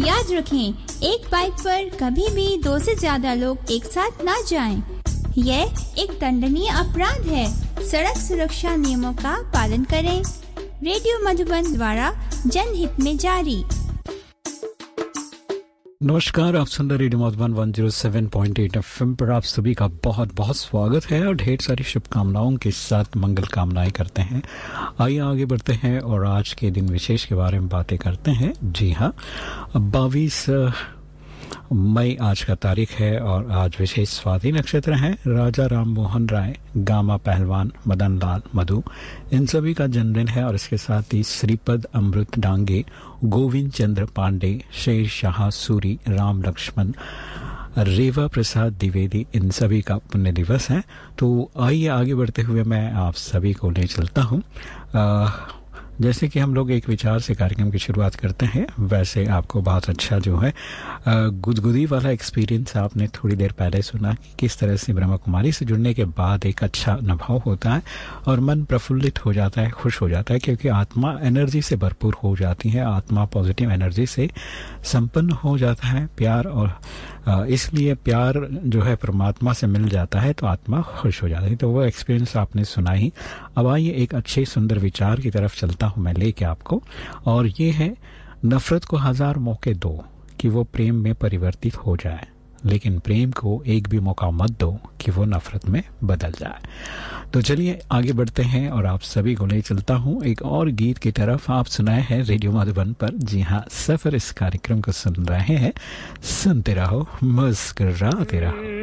याद रखें, एक बाइक पर कभी भी 2 से ज्यादा लोग एक साथ ना जाएं। यह एक दंडनीय अपराध है। सड़क सुरक्षा नियमों का पालन करें। रेडियो मधुबन द्वारा जनहित में जारी। नमस्कार, आप सुन रहे रेडियो मधुबन 107.8 एफएम पर आप सभी का बहुत बहुत स्वागत है और ढेर सारी शुभकामनाओं के साथ मंगल कामनाएं करते हैं। आइए आगे बढ़ते हैं और आज के दिन विशेष के बारे में बातें करते हैं। जी हाँ, 22 मई आज का तारीख है और आज विशेष स्वाति नक्षत्र है। राजा राम मोहन राय, गामा पहलवान, मदन लाल मधु, इन सभी का जन्मदिन है और इसके साथ ही श्रीपद अमृत डांगे, गोविंद चंद्र पांडे, शेर शाह सूरी, राम लक्ष्मण, रेवा प्रसाद द्विवेदी, इन सभी का पुण्य दिवस है। तो आइए आगे बढ़ते हुए मैं आप सभी को ले चलता हूँ। जैसे कि हम लोग एक विचार से कार्यक्रम की शुरुआत करते हैं, वैसे आपको बहुत अच्छा जो है गुदगुदी वाला एक्सपीरियंस आपने थोड़ी देर पहले सुना कि किस तरह से ब्रह्मा कुमारी से जुड़ने के बाद एक अच्छा अनुभव होता है और मन प्रफुल्लित हो जाता है, खुश हो जाता है, क्योंकि आत्मा एनर्जी से भरपूर हो जाती है, आत्मा पॉजिटिव एनर्जी से संपन्न हो जाता है। प्यार और इसलिए प्यार जो है परमात्मा से मिल जाता है तो आत्मा खुश हो जाती है। तो वो एक्सपीरियंस आपने सुना ही। अब आइए एक अच्छे सुंदर विचार की तरफ चलता हूँ मैं लेके आपको, और ये है, नफरत को 1000 मौके दो कि वो प्रेम में परिवर्तित हो जाए, लेकिन प्रेम को एक भी मौका मत दो कि वो नफरत में बदल जाए। तो चलिए आगे बढ़ते हैं और आप सभी को ले चलता हूँ एक और गीत की तरफ। आप सुनाए हैं रेडियो मधुबन पर। जी हाँ, सफर इस कार्यक्रम को सुन रहे हैं। सुनते रहो, मुस्कुराते रहो।